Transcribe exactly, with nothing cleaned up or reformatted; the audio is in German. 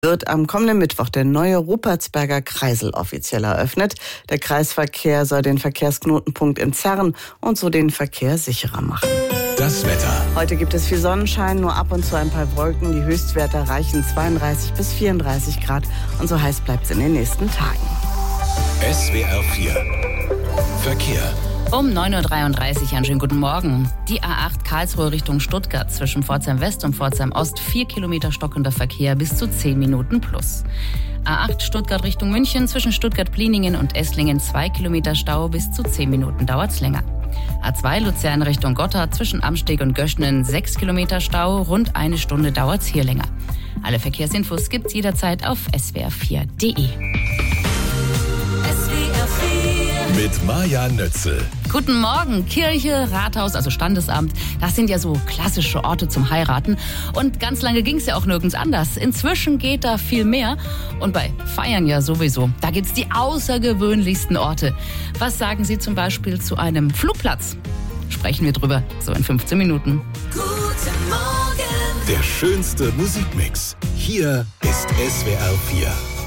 Wird am kommenden Mittwoch der neue Rupertsberger Kreisel offiziell eröffnet. Der Kreisverkehr soll den Verkehrsknotenpunkt entzerren und so den Verkehr sicherer machen. Das Wetter. Heute gibt es viel Sonnenschein, nur ab und zu ein paar Wolken. Die Höchstwerte erreichen zweiunddreißig bis vierunddreißig Grad und so heiß bleibt es in den nächsten Tagen. S W R vier Verkehr. Um neun Uhr dreiunddreißig, einen schönen guten Morgen. Die A acht Karlsruhe Richtung Stuttgart zwischen Pforzheim West und Pforzheim Ost, vier Kilometer stockender Verkehr bis zu zehn Minuten plus. A acht Stuttgart Richtung München zwischen Stuttgart-Pliningen und Esslingen, zwei Kilometer Stau, bis zu zehn Minuten dauert's länger. A zwei Luzern Richtung Gotthard zwischen Amsteg und Göschnen, sechs Kilometer Stau, rund eine Stunde dauert's hier länger. Alle Verkehrsinfos gibt's jederzeit auf s w r vier punkt d e. Mit Maja Nötzel. Guten Morgen. Kirche, Rathaus, also Standesamt, das sind ja so klassische Orte zum Heiraten. Und ganz lange ging es ja auch nirgends anders. Inzwischen geht da viel mehr. Und bei Feiern ja sowieso. Da gibt's die außergewöhnlichsten Orte. Was sagen Sie zum Beispiel zu einem Flugplatz? Sprechen wir drüber, so in fünfzehn Minuten. Guten Morgen. Der schönste Musikmix. Hier ist S W R vier.